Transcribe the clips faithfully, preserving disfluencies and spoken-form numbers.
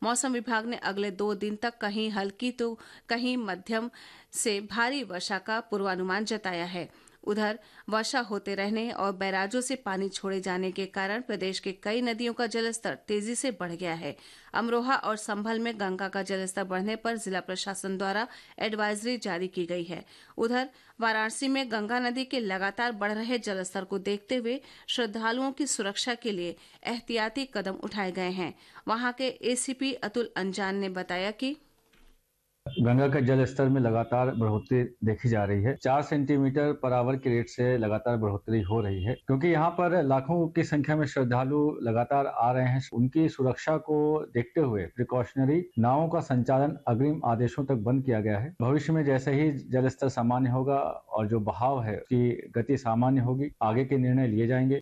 मौसम विभाग ने अगले दो दिन तक कहीं हल्की तो कहीं मध्यम से भारी वर्षा का पूर्वानुमान जताया है। उधर वर्षा होते रहने और बैराजों से पानी छोड़े जाने के कारण प्रदेश के कई नदियों का जलस्तर तेजी से बढ़ गया है। अमरोहा और संभल में गंगा का जलस्तर बढ़ने पर जिला प्रशासन द्वारा एडवाइजरी जारी की गई है। उधर वाराणसी में गंगा नदी के लगातार बढ़ रहे जलस्तर को देखते हुए श्रद्धालुओं की सुरक्षा के लिए एहतियाती कदम उठाए गए हैं। वहां के एसीपी अतुल अंजान ने बताया कि गंगा के जल स्तर में लगातार बढ़ोतरी देखी जा रही है। चार सेंटीमीटर पर आवर के रेट से लगातार बढ़ोतरी हो रही है, क्योंकि यहाँ पर लाखों की संख्या में श्रद्धालु लगातार आ रहे हैं। उनकी सुरक्षा को देखते हुए प्रिकॉशनरी नावों का संचालन अग्रिम आदेशों तक बंद किया गया है। भविष्य में जैसे ही जल स्तर सामान्य होगा और जो बहाव है उसकी गति सामान्य होगी, आगे के निर्णय लिए जाएंगे।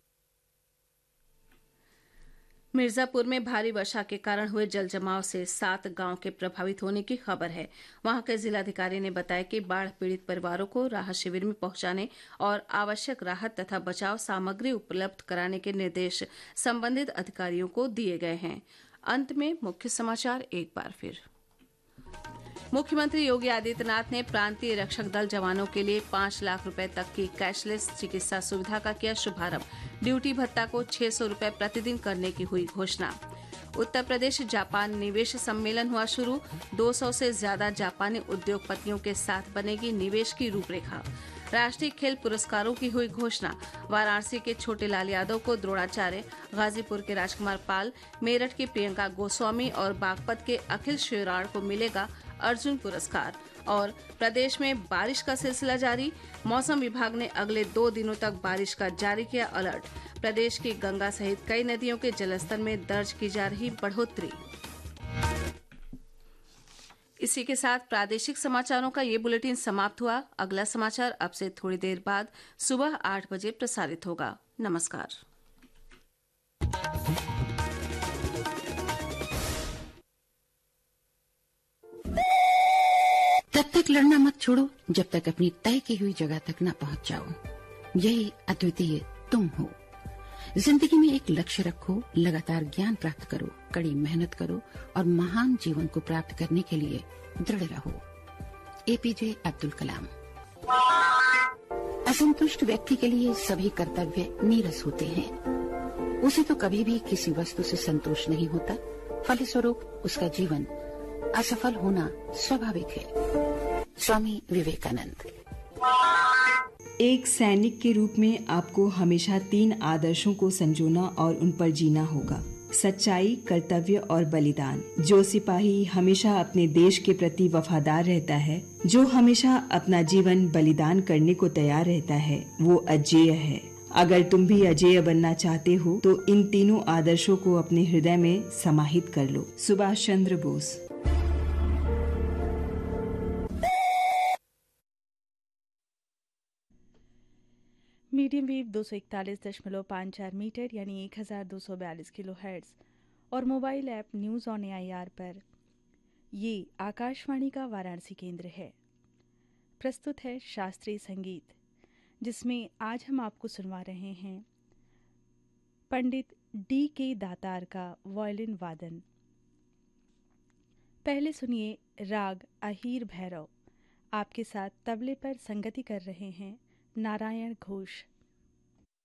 मिर्जापुर में भारी वर्षा के कारण हुए जल जमाव से सात गांव के प्रभावित होने की खबर है। वहां के जिलाधिकारी ने बताया कि बाढ़ पीड़ित परिवारों को राहत शिविर में पहुंचाने और आवश्यक राहत तथा बचाव सामग्री उपलब्ध कराने के निर्देश संबंधित अधिकारियों को दिए गए हैं। अंत में मुख्य समाचार एक बार फिर। मुख्यमंत्री योगी आदित्यनाथ ने प्रांतीय रक्षक दल जवानों के लिए पांच लाख रुपए तक की कैशलेस चिकित्सा सुविधा का किया शुभारंभ। ड्यूटी भत्ता को छह सौ रुपए प्रतिदिन करने की हुई घोषणा। उत्तर प्रदेश जापान निवेश सम्मेलन हुआ शुरू। दो सौ से ज्यादा जापानी उद्योगपतियों के साथ बनेगी निवेश की रूपरेखा। राष्ट्रीय खेल पुरस्कारों की हुई घोषणा। वाराणसी के छोटे लाल यादव को द्रोणाचार्य, गाजीपुर के राजकुमार पाल, मेरठ की प्रियंका गोस्वामी और बागपत के अखिल शेराड़ को मिलेगा अर्जुन पुरस्कार। और प्रदेश में बारिश का सिलसिला जारी। मौसम विभाग ने अगले दो दिनों तक बारिश का जारी किया अलर्ट। प्रदेश की गंगा सहित कई नदियों के जलस्तर में दर्ज की जा रही बढ़ोतरी। इसी के साथ प्रादेशिक समाचारों का ये बुलेटिन समाप्त हुआ। अगला समाचार अब से थोड़ी देर बाद सुबह आठ बजे प्रसारित होगा। नमस्कार। तब तक लड़ना मत छोड़ो जब तक अपनी तय की हुई जगह तक न पहुंच जाओ। यही अद्वितीय तुम हो। जिंदगी में एक लक्ष्य रखो, लगातार ज्ञान प्राप्त करो, कड़ी मेहनत करो और महान जीवन को प्राप्त करने के लिए दृढ़ रहो। एपीजे अब्दुल कलाम। असंतुष्ट व्यक्ति के लिए सभी कर्तव्य नीरस होते हैं। उसे तो कभी भी किसी वस्तु से संतोष नहीं होता, फलस्वरूप उसका जीवन असफल होना स्वाभाविक है। स्वामी विवेकानंद। एक सैनिक के रूप में आपको हमेशा तीन आदर्शों को संजोना और उन पर जीना होगा: सच्चाई, कर्तव्य और बलिदान। जो सिपाही हमेशा अपने देश के प्रति वफादार रहता है, जो हमेशा अपना जीवन बलिदान करने को तैयार रहता है, वो अजेय है। अगर तुम भी अजेय बनना चाहते हो तो इन तीनों आदर्शों को अपने हृदय में समाहित कर लो। सुभाष चंद्र बोस। मीडियम वेव दो सौ इकतालीस दशमलव पाँच चार मीटर यानी एक हज़ार दो सौ बयालीस किलो हर्ट्ज और mobile app news on AIR पर ये आकाशवाणी का वाराणसी केंद्र है। प्रस्तुत है शास्त्रीय संगीत, जिसमें आज हम आपको सुनवा रहे हैं पंडित डी के दातार का वायलिन वादन। पहले सुनिए राग अहीर भैरव। आपके साथ तबले पर संगति कर रहे हैं नारायण घोष।